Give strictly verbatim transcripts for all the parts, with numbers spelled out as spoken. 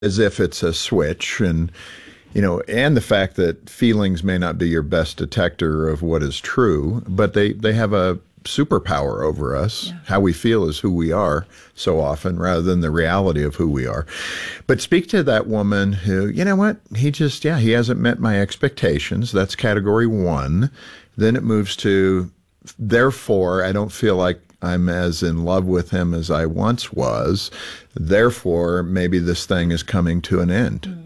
as if it's a switch, and you know, and the fact that feelings may not be your best detector of what is true, but they, they have a superpower over us. Yeah. How we feel is who we are so often, rather than the reality of who we are. But speak to that woman who, you know what, he just, yeah, he hasn't met my expectations. That's category one. Then it moves to, therefore, I don't feel like I'm as in love with him as I once was. Therefore, maybe this thing is coming to an end. Mm.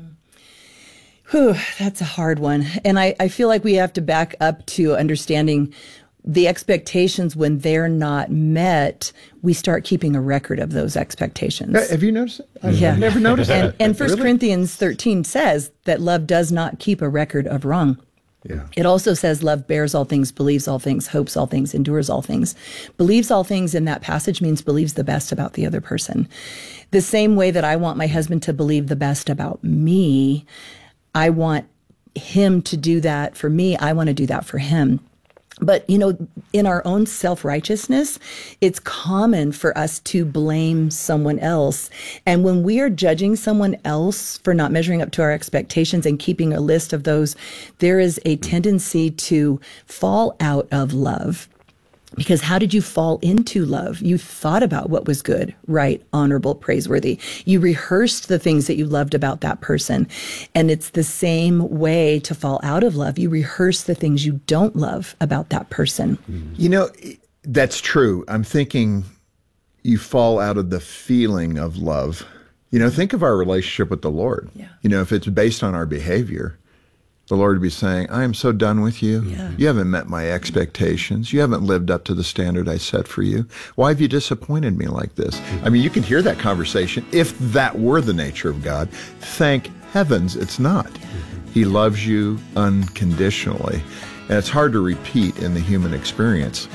Whew, that's a hard one. And I, I feel like we have to back up to understanding the expectations. When they're not met, we start keeping a record of those expectations. Have you noticed it? I've yeah. never noticed and, that. And First Really? Corinthians thirteen says that love does not keep a record of wrong. Yeah. It also says love bears all things, believes all things, hopes all things, endures all things. Believes all things in that passage means believes the best about the other person. The same way that I want my husband to believe the best about me, I want him to do that for me. I want to do that for him. But, you know, in our own self-righteousness, it's common for us to blame someone else. And when we are judging someone else for not measuring up to our expectations and keeping a list of those, there is a tendency to fall out of love. Because how did you fall into love? You thought about what was good, right, honorable, praiseworthy. You rehearsed the things that you loved about that person. And it's the same way to fall out of love. You rehearse the things you don't love about that person. You know, that's true. I'm thinking you fall out of the feeling of love. You know, think of our relationship with the Lord. Yeah. You know, if it's based on our behavior, the Lord would be saying, I am so done with you. Yeah. You haven't met my expectations. You haven't lived up to the standard I set for you. Why have you disappointed me like this? I mean, you can hear that conversation if that were the nature of God. Thank heavens it's not. He loves you unconditionally. And it's hard to repeat in the human experience.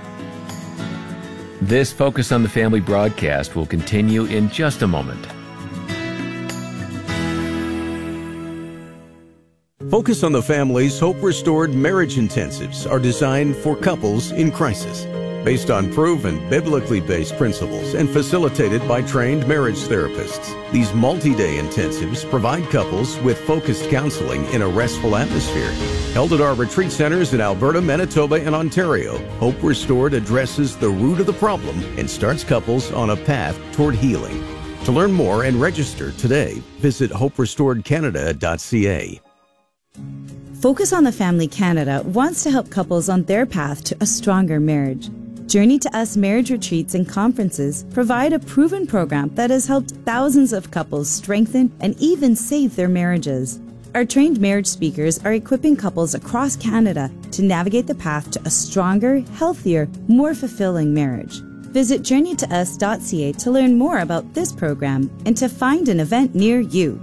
This Focus on the Family broadcast will continue in just a moment. Focus on the Family's Hope Restored Marriage Intensives are designed for couples in crisis, based on proven biblically based principles and facilitated by trained marriage therapists. These multi-day intensives provide couples with focused counseling in a restful atmosphere. Held at our retreat centers in Alberta, Manitoba, and Ontario, Hope Restored addresses the root of the problem and starts couples on a path toward healing. To learn more and register today, visit hope restored canada dot c a. Focus on the Family Canada wants to help couples on their path to a stronger marriage. Journey to Us marriage retreats and conferences provide a proven program that has helped thousands of couples strengthen and even save their marriages. Our trained marriage speakers are equipping couples across Canada to navigate the path to a stronger, healthier, more fulfilling marriage. Visit journey to us dot c a to learn more about this program and to find an event near you.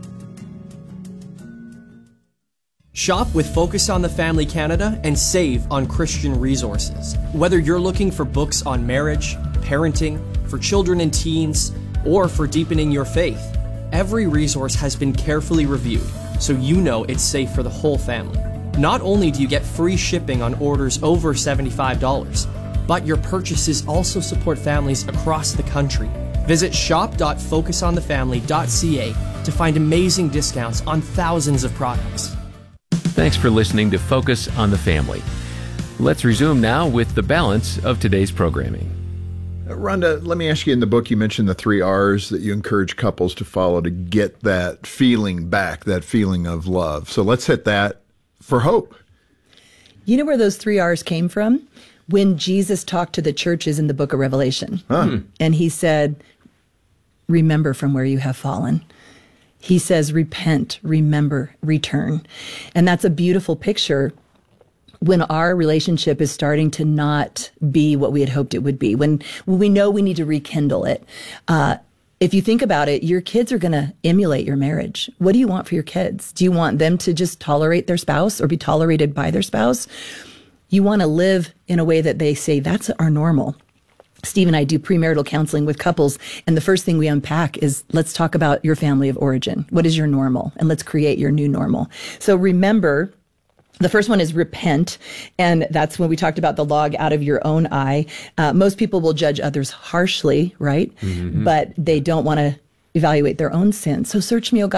Shop with Focus on the Family Canada and save on Christian resources. Whether you're looking for books on marriage, parenting, for children and teens, or for deepening your faith, every resource has been carefully reviewed, so you know it's safe for the whole family. Not only do you get free shipping on orders over seventy-five dollars, but your purchases also support families across the country. Visit shop dot focus on the family dot c a to find amazing discounts on thousands of products. Thanks for listening to Focus on the Family. Let's resume now with the balance of today's programming. Uh, Rhonda, let me ask you, in the book you mentioned the three R's that you encourage couples to follow to get that feeling back, that feeling of love. So let's hit that for hope. You know where those three R's came from? When Jesus talked to the churches in the book of Revelation. Huh. And he said, remember from where you have fallen. He says, repent, remember, return. And that's a beautiful picture when our relationship is starting to not be what we had hoped it would be, when, when we know we need to rekindle it. Uh, if you think about it, your kids are going to emulate your marriage. What do you want for your kids? Do you want them to just tolerate their spouse or be tolerated by their spouse? You want to live in a way that they say, that's our normal. Steve and I do premarital counseling with couples, and the first thing we unpack is, let's talk about your family of origin. What is your normal? And let's create your new normal. So remember, the first one is repent, and that's when we talked about the log out of your own eye. Uh, most people will judge others harshly, right? Mm-hmm. But they don't want to evaluate their own sin. So search me, O God,